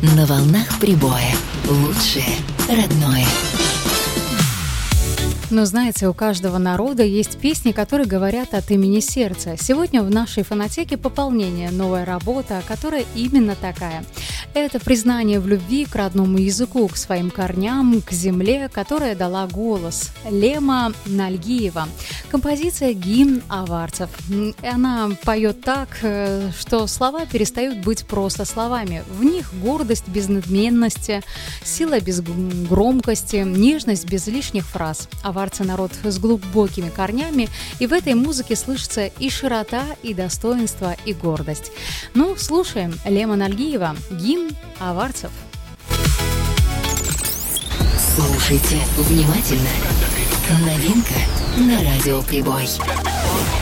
На волнах прибоя. Лучшее родное. Но знаете, у каждого народа есть песни, которые говорят от имени сердца. Сегодня в нашей фонотеке пополнение, новая работа, которая именно такая. Это признание в любви к родному языку, к своим корням, к земле, которая дала голос. Лема Нальгиева. Композиция «Гимн аварцев». Она поет так, что слова перестают быть просто словами. В них гордость без надменности, сила без громкости, нежность без лишних фраз. Аварцы — народ с глубокими корнями, и в этой музыке слышится и широта, и достоинство, и гордость. Ну, слушаем Лема Нальгиева «Гимн аварцев». Слушайте внимательно. Новинка на радио Прибой.